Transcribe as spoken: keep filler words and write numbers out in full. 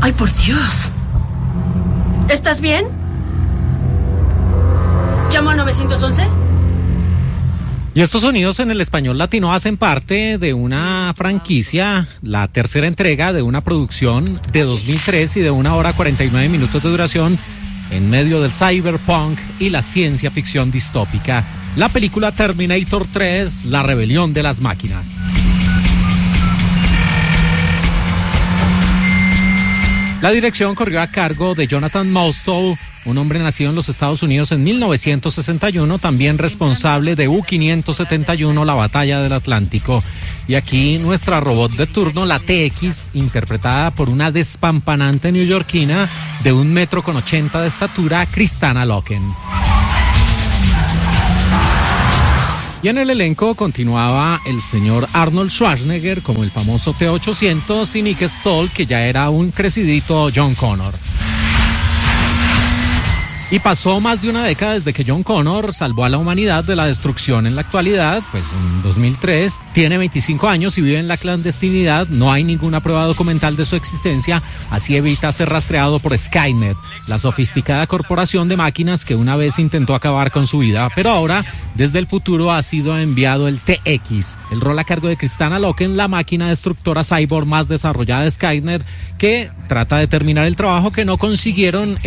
¡Ay, por Dios! ¿Estás bien? ¿Llamo al nueve once? Y estos sonidos en el español latino hacen parte de una franquicia, la tercera entrega de una producción de dos mil tres y de una hora cuarenta y nueve minutos de duración en medio del cyberpunk y la ciencia ficción distópica. La película Terminator tres, La rebelión de las máquinas. La dirección corrió a cargo de Jonathan Mostow, un hombre nacido en los Estados Unidos en mil novecientos sesenta y uno, también responsable de U quinientos setenta y uno, la batalla del Atlántico. Y aquí nuestra robot de turno, la T X, interpretada por una despampanante neoyorquina de un metro con ochenta de estatura, Kristanna Loken. Y en el elenco continuaba el señor Arnold Schwarzenegger como el famoso T ochocientos y Nick Stoll, que ya era un crecidito John Connor. Y pasó más de una década desde que John Connor salvó a la humanidad de la destrucción. En la actualidad, pues en dos mil tres, tiene veinticinco años y vive en la clandestinidad. No hay ninguna prueba documental de su existencia, así evita ser rastreado por Skynet, la sofisticada corporación de máquinas que una vez intentó acabar con su vida. Pero ahora, desde el futuro, ha sido enviado el T X, el rol a cargo de Kristanna Loken, la máquina destructora cyborg más desarrollada de Skynet, que trata de terminar el trabajo que no consiguieron